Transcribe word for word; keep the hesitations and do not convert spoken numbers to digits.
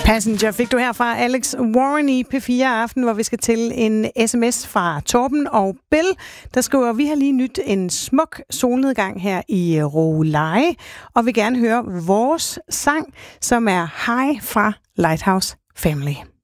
Passenger fik du her fra Alex Warren i P fire Aften, hvor vi skal til en sms fra Torben og Bill, der skriver, vi har lige nyt en smuk solnedgang her i Råleje, og vil gerne høre vores sang, som er High fra Lighthouse Family.